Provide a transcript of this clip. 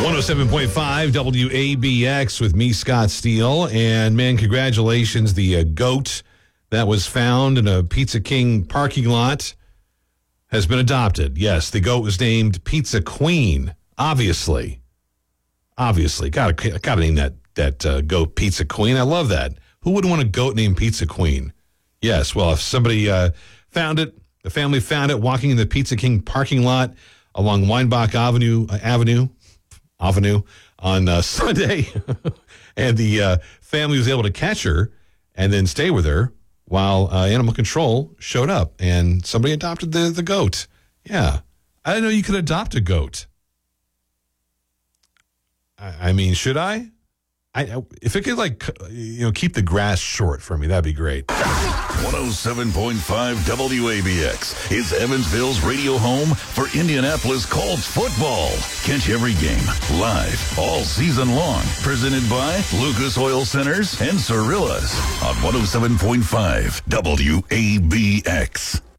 107.5 WABX with me, Scott Steele. And, man, congratulations. The goat that was found in a Pizza King parking lot has been adopted. Yes, the goat was named Pizza Queen, obviously. Gotta name that goat Pizza Queen. I love that. Who wouldn't want a goat named Pizza Queen? Yes, well, if somebody found it, the family found it walking in the Pizza King parking lot along Weinbach Avenue on Sunday, and the family was able to catch her and then stay with her while animal control showed up, and somebody adopted the goat. Yeah, I didn't know you could adopt a goat. I mean, should I? If it could, keep the grass short for me, that'd be great. 107.5 WABX is Evansville's radio home for Indianapolis Colts football. Catch every game live all season long. Presented by Lucas Oil Centers and Cirillas on 107.5 WABX.